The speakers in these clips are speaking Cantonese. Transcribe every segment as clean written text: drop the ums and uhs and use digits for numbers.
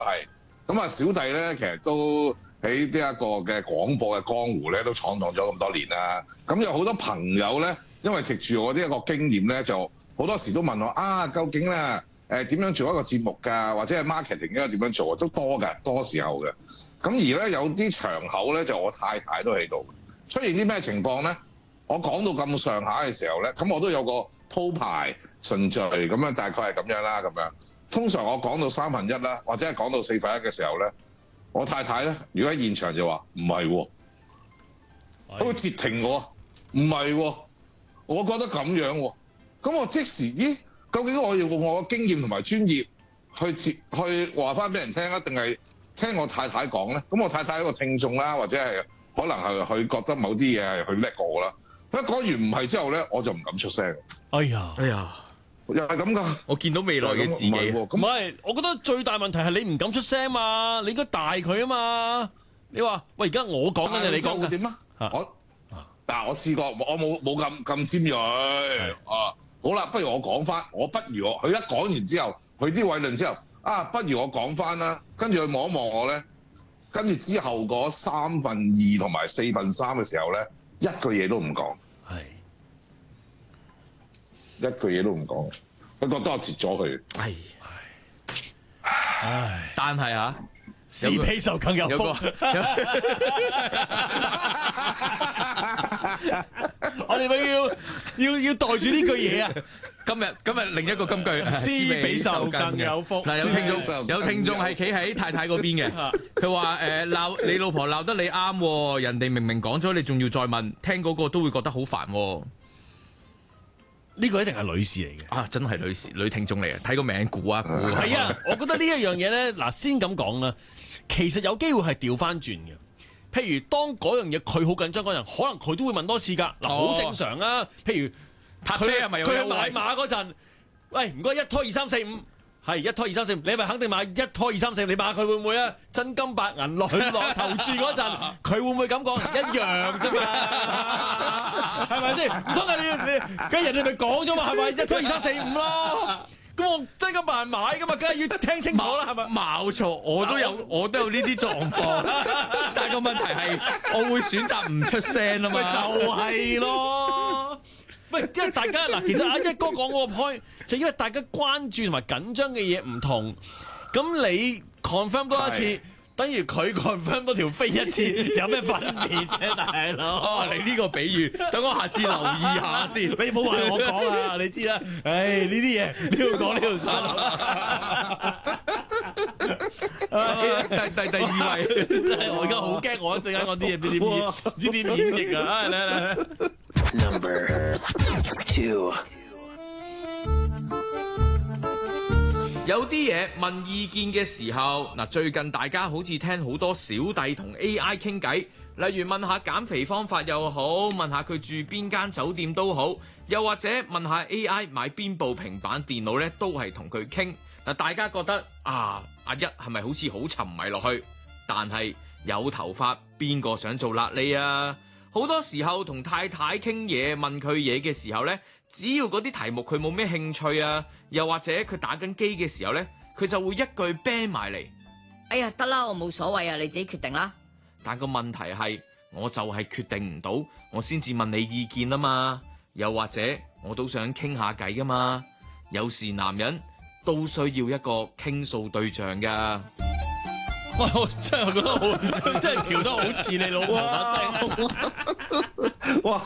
係。咁啊，小弟咧其實都喺呢一個嘅廣播嘅江湖咧，都闖蕩咗咁多年啦。咁有好多朋友咧，因為藉住我呢一個經驗咧，就好多時都問我啊，究竟咧點樣做一個節目㗎，或者係 marketing 應該點樣做啊？都多㗎，多時候嘅。咁而咧有啲場口咧，就我太太都喺度。出現啲咩情況咧？我講到咁上下嘅時候咧，咁我都有個鋪排順序，咁樣大概係咁樣啦，咁樣。通常我講到1/3啦，或者係講到1/4嘅時候咧，我太太咧，如果喺現場就話唔係喎，佢會截停我，唔係喎，我覺得咁樣喎。咁我即時，咦？究竟我要用我嘅經驗同埋專業去話翻俾人聽啊，定係聽我太太講咧？咁我太太係一個聽眾啦，或者係可能係佢覺得某啲嘢係佢叻過我啦。一講完唔係之後咧，我就唔敢出聲。 哎呀， 又係咁噶。 我見到未來嘅自己。唔係，我覺得最大問題係你唔敢出聲嘛，你應該大佢啊嘛。你話喂，而家我講緊你講緊點啊？我試過，我冇咁尖鋭啊。好啦，不如我講翻，佢一講完之後，佢啲偉論之後，不如我講翻啦。跟住佢望一望我咧，跟住之後嗰2/3同埋4/3嘅時候咧，一句嘢都唔講。一句嘢都唔講，佢覺得我截咗佢。 但係啊，是比受更有福。我哋咪要袋住呢句嘢啊！今日另一個金句，是比受更有福。嗱，有聽眾係企喺太太嗰邊嘅，佢話鬧你老婆鬧得你啱，人哋明明講咗，你仲要再問，聽嗰個都會覺得好煩。呢個一定係女士嚟嘅真係女聽眾嚟嘅，睇個名估啊。係啊，我覺得呢一樣嘢咧，嗱先咁講啦，其實有機會係調翻轉嘅。譬如當嗰樣嘢佢好緊張嗰陣，可能佢都會問多次㗎。嗱，好正常啊。譬如泊車係咪佢去買馬嗰陣，喂唔該1拖2 3 4 5，係1拖2 3 4 5，你係咪肯定買1拖2 3 4？你買佢會唔會啊？真金白銀落投注嗰陣，佢會唔會咁講？一樣啫嘛，係咪先？唔通咁人哋咪講咗嘛？係咪1拖2 3 4 5咯？咁我真金白銀買㗎嘛，梗係要聽清楚啦，係咪？冇錯，我都有呢啲狀況，但係個問題係，我會選擇唔出聲啊嘛，咪就係咯。喂，因為大家嗱，其實阿一哥講嗰個 point 就因為大家關注同埋緊張嘅嘢唔同，咁你 confirm 多一次，等於佢 confirm 多條飛一次，有咩分別啫，大佬？你呢個比喻，等我下次留意下先。你唔好話我講啊，你知啦。唉，呢啲嘢呢度講呢度散。第二位，我而家好驚，我一陣間講啲嘢唔知點演繹啊！嚟。 Number 2， 有啲嘢問意見嘅時候，嗱，最近大家好似聽好多小弟同 AI 傾偈，例如問下減肥方法又好，問下佢住邊間酒店都好，又或者問下 AI 買邊部平板電腦呢，都係同佢傾。嗱，大家覺得阿一係咪好似好沉迷落去？但係有頭髮邊個想做癩痢啊？好多時候同太太傾嘢問佢嘢嘅時候呢，只要嗰啲題目佢冇咩興趣啊，又或者佢打緊機嘅時候呢，佢就會一句 ban 埋嚟。 哎呀，得啦，我冇所謂啊，你自己決定啦。 但個問題係，我就係決定唔到，我先至問你意見啊嘛。又或者我都想傾下偈噶嘛。有時男人都需要一個傾訴對象噶。哇！我真係覺得好，真係調得好似你老婆。哇！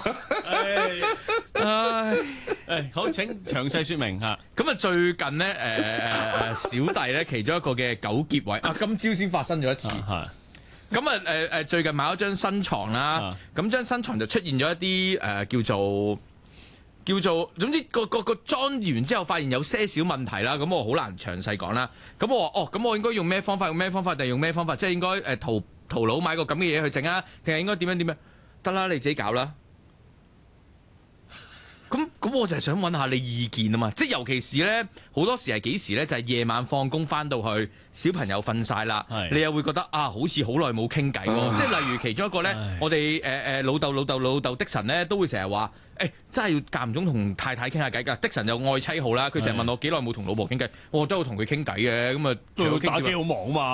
好，請詳細說明嚇。咁啊，最近咧，小弟咧其中一個嘅糾結位今朝先發生咗一次。咁啊，最近買咗張新床啦，咁張新床就出現咗一啲叫做，總之個裝完之後發現有些少問題啦，咁我好難詳細講啦。咁我話咁我應該用咩方法？定係用咩方法？即係應該淘佬買個咁嘅嘢去整啊？定係應該點樣？得啦，你自己搞啦。咁我就係想揾下你意見啊嘛。即係尤其是咧，好多時係幾時咧？就係夜晚放工翻到去，小朋友瞓晒啦，你又會覺得好似好耐冇傾偈喎。即係例如其中一個咧，我哋老豆的神咧都會成日話。 真係要間唔中同太太傾下偈㗎。的神有愛妻號啦，佢成日問我幾耐冇同老婆傾偈，我都有同佢傾偈嘅。咁啊， 打機好忙啊嘛。